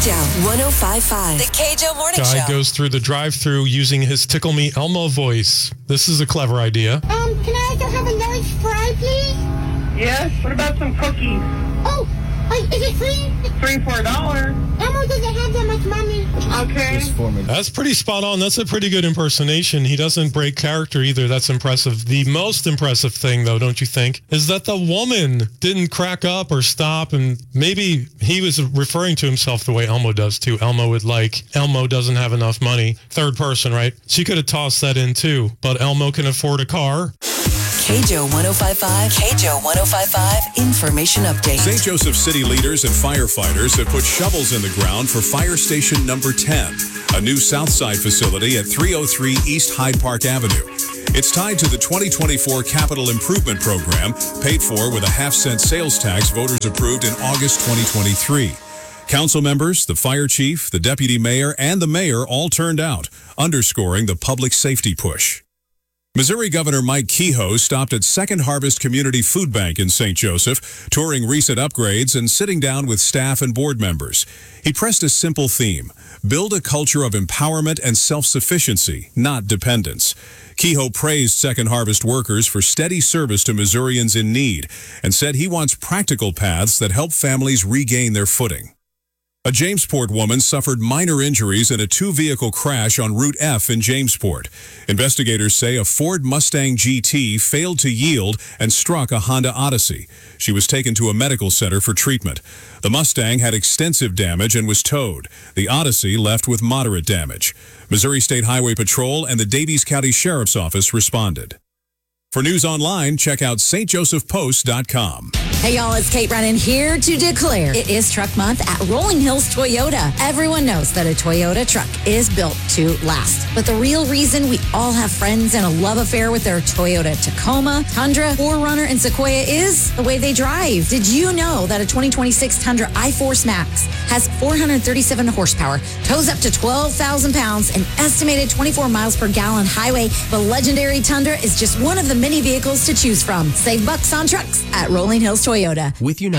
KJO 105.5. The KJO Morning Show. Guy goes through the drive-thru using his Tickle Me Elmo voice. This is a clever idea. Can I also have a large fry, please? Yes. What about some cookies? Oh, is it free? $3 for $1. Elmo doesn't have that much money. Okay. That's pretty spot on. That's a pretty good impersonation. He doesn't break character either. That's impressive. The most impressive thing, though, don't you think, is that the woman didn't crack up or stop. And maybe he was referring to himself the way Elmo does, too. Elmo doesn't have enough money. Third person, right? She could have tossed that in, too. But Elmo can afford a car. KJO 105.5. KJO 105.5 Information Update. St. Joseph City leaders and firefighters have put shovels in the ground for Fire Station Number 10, a new Southside facility at 303 East Hyde Park Avenue. It's tied to the 2024 Capital Improvement Program, paid for with a half-cent sales tax voters approved in August 2023. Council members, the fire chief, the deputy mayor, and the mayor all turned out, underscoring the public safety push. Missouri Governor Mike Kehoe stopped at Second Harvest Community Food Bank in St. Joseph, touring recent upgrades and sitting down with staff and board members. He pressed a simple theme: build a culture of empowerment and self-sufficiency, not dependence. Kehoe praised Second Harvest workers for steady service to Missourians in need and said he wants practical paths that help families regain their footing. A Jamesport woman suffered minor injuries in a two-vehicle crash on Route F in Jamesport. Investigators say a Ford Mustang GT failed to yield and struck a Honda Odyssey. She was taken to a medical center for treatment. The Mustang had extensive damage and was towed. The Odyssey left with moderate damage. Missouri State Highway Patrol and the Daviess County Sheriff's Office responded. For news online, check out stjosephpost.com. Hey, y'all, it's Kate Brennan here to declare it is Truck Month at Rolling Hills Toyota. Everyone knows that a Toyota truck is built to last. But the real reason we all have friends and a love affair with their Toyota Tacoma, Tundra, 4Runner, and Sequoia is the way they drive. Did you know that a 2026 Tundra iForce Max has 437 horsepower, tows up to 12,000 pounds, and estimated 24 miles per gallon highway? The legendary Tundra is just one of the many vehicles to choose from. Save bucks on trucks at Rolling Hills Toyota. With United